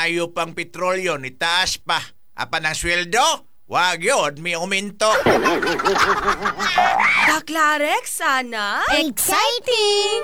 maayo pang petrolyo ni taas pa. Apan ang sweldo, wag yun, may uminto. Kaklarek, sana? Exciting!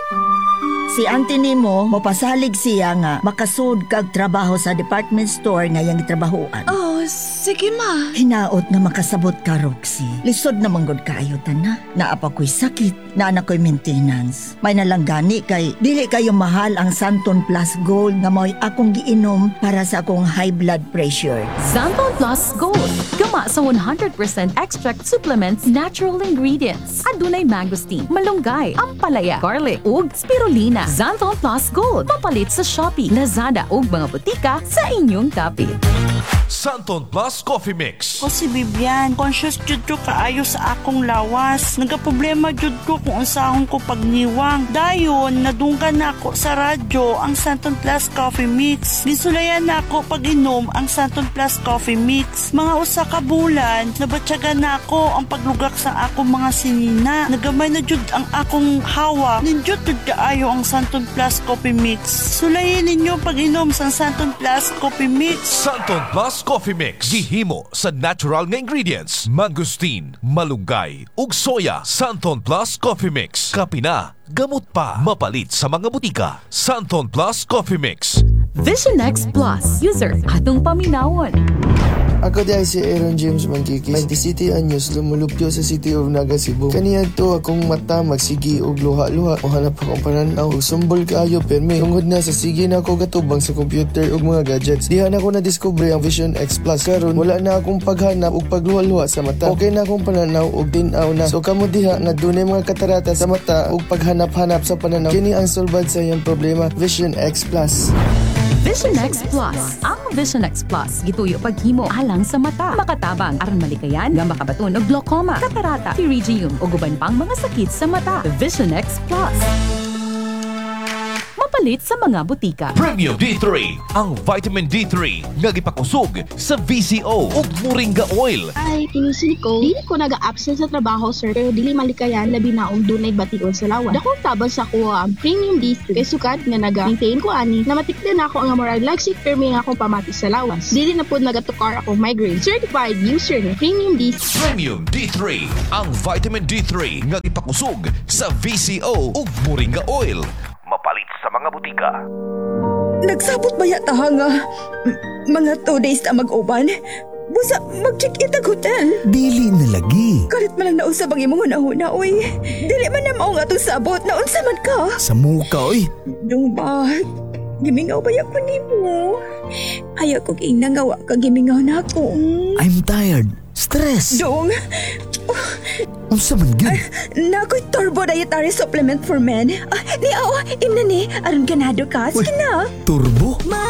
Si auntie nimo mopasalig siya nga makasud kag trabaho sa department store nga yang gitrabahoan. Oh, sige ma. Hinaot nga makasabot ka, Roxy. Lisod na manggod kaayo na. Naapa ko'y sakit, na anak ko'y maintenance. May nalanggani kay dili kayo mahal ang Santon Plus Gold nga mo'y akong giinom para sa akong high blood pressure. Santon Plus Gold. Gama sa 100% extract supplements, natural ingredients. Adunay mangosteen, malunggay, ampalaya, garlic, ug spirulina. Santon Plus Gold. Mapalit sa Shopee, Lazada ug mga butika sa inyong kapit. Santon Plus Coffee Mix. Ko si Bibian, conscious jud ko kaayo sa akong lawas. Nagaproblema jud ko kung unsahon ko pagniwang. Dayon, nadunggan na ako sa radyo ang Santon Plus Coffee Mix. Nisulayan na ako pag-inom ang Santon Plus Coffee Mix. Mga usa ka bulan, nabatyagan na ako ang paglugak sa akong mga sinina. Nagamay na jud ang akong hawa. Ninjud jud kaayo ang Santon Plus Coffee Mix. Sulayin ninyo pag-inom sa Santon Plus Coffee Mix. Santon Plus Coffee Mix. Gihimo sa natural nga ingredients. Mangosteen, malunggay, ug soya. Santon Plus Coffee Mix. Kapina, gamot pa. Mapalit sa mga butika. Santon Plus Coffee Mix. Vision X Plus. User, atong paminawon. Ako dahil si Aaron James Mangkikis, 20 City Anyos, lumulupyo sa City of Naga, Cebu. Kaniya to akong mata magsigi og luha-luha. O hanap akong pananaw og sumbol kaayo permi. Tungod na sa sige na ako gatubang sa computer og mga gadgets. Diha na ako na-discover ang Vision X Plus. Karon wala na akong paghanap og pagluha-luha sa mata. Okay na akong pananaw og tinaw na. So kamo diha nga dunay mga katarata sa mata og paghanap-hanap sa pananaw. Kini ang solbad sa iyang problema. Vision X Plus. Vision X Plus. Ang Vision X Plus gituyo paghimo alang sa mata, makatabang aron malikayan nga makabaton og glaucoma, katarata, pterygium ug uban pang mga sakit sa mata. Vision X Plus. Mapalit sa mga butika. Premium D3. Ang vitamin D3 nga gipakusog sa VCO ug Moringa Oil. Ay, kinusi ko. Dili ko naga-absent sa trabaho, sir. Pero dili malikayan, labi na og dunay bation sa lawas. Dakong tabang sa kuha ang Premium D3. Kay sukat nga naga-maintain ko ani, na matikdan ako ang moral like si permi nga akong pamati sa lawas. Dili na po nagatukar akong migraine. Certified user ng Premium D3. Premium D3. Ang vitamin D3 nga gipakusog sa VCO ug Moringa Oil. Mapalit sa mga butika. Nagsabot ba yata nga? Mga 2 days na mag-uban? Busa, mag-check-in ang hotel. Dili na lagi. Kalit man lang nausab ang imong hunahuna, oy. Dili man na mao nga itong sabot. Naunsa man ka? Sa muka, oy. Dong ba? Gimingaw ba yan ko ni mo? Ayaw ko ginagawa ka gimingaw na ako. I'm tired. Stress. Dong. Unsa man gyud? Nakoy turbo dietary supplement for men. Imna ni. Aron ganado ka. Sige na. Turbo?